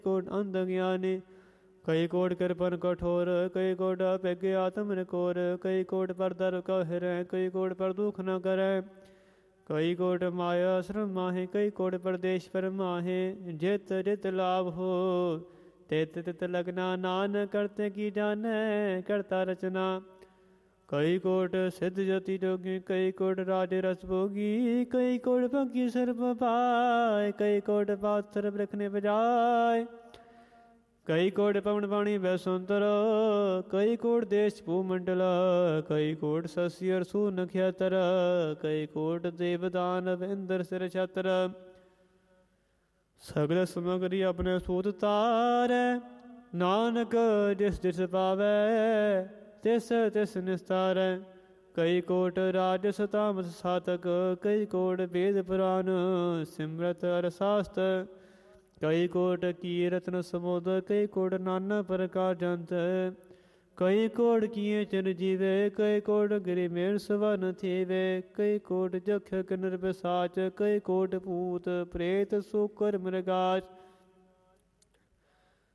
ਕੋਟ ਅੰਧ ਗਿਆਨੀ। ਕਈ ਕੋਟ ਕਿਰਪਨ ਕਠੋਰ, ਕਈ ਕੋਟ ਅਪਿਗ ਆਤਮ ਨਿਕੋਰ। ਕਈ ਕੋਟ ਪਰ ਦਰ ਕਉ ਹਿਰੈ, ਕਈ ਕੋਟ ਪਰ ਦੁਖ ਨ ਕਰੈ। ਕਈ ਕੋਟ ਮਾਇਆ ਸ਼ਰਮ ਮਾਹੇ, ਕਈ ਕੋਟ ਪਰਦੇਸ਼ ਪਰ ਮਾਹੇ। ਜਿਤ ਜਿਤ ਲਾਭ ਹੋ ਤਿਤ ਤਿਤ ਲਗਨਾ, ਨਾਨਕ ਕਰਤੇ ਕੀ ਜਾਣੈ ਕਰਤਾ ਰਚਨਾ। ਕਈ ਕੋਟ ਸਿੱਧ ਜਤੀ ਜੋਗੀ, ਕਈ ਕੋਟ ਰਾਜ ਰਸ ਭੋਗੀ। ਕਈ ਕੋਟ ਪੰਖੀ ਸਰਬ ਪਾਏ, ਕਈ ਕੋਟ ਪਾਥਰ ਬ੍ਰਿਖ ਨੇ ਬਜਾਏ। ਕਈ ਕੋਟ ਪਵਨ ਬਾਣੀ ਬੈਸੁੰਤਰ, ਕਈ ਕੋਟ ਦੇਸ਼ ਭੂ ਮੰਡਲ। ਕਈ ਕੋਟ ਸਸੀ ਅਰਸੂ ਨਖਿਆਤਰ, ਕਈ ਕੋਟ ਦੇਵ ਦਾਨਵ ਇੰਦਰ ਸਿਰ ਛਤਰ। ਸਗਲ ਸਮਗਰੀ ਆਪਣੇ ਸੂਤ ਤਾਰੈ, ਨਾਨਕ ਜਿਸ ਜਿਸ ਪਾਵੈ ਤਿਸ ਤਿਸ ਨਿਸਤਾਰੈ। ਕਈ ਕੋਟ ਰਾਜਸ ਤਾਮਸ ਸਾਤਕ, ਕਈ ਕੋਟ ਵੇਦ ਪੁਰਾਨ ਸਿਮਰਤ ਅਰ ਸਾਸਤ। ਕਈ ਕੋਟ ਕੀਰਤਨ ਸਮੁਦ, ਕਈ ਕੋਟ ਨਾਨਾ ਪ੍ਰਕਾਰ ਜੰਤ। ਕਈ ਕੋਟ ਕੀਏ ਚਿਰ ਜੀਵੇ, ਕਈ ਕੋਟ ਗਿਰੀ ਮੇਰ ਸਵਨ ਥੀਵੇ। ਕਈ ਕੋਟ ਜਖ ਨਿਰਬਸਾਚ, ਕਈ ਕੋਟ ਭੂਤ ਪ੍ਰੇਤ ਸੂਕਰ ਮ੍ਰਿਗਾਚ।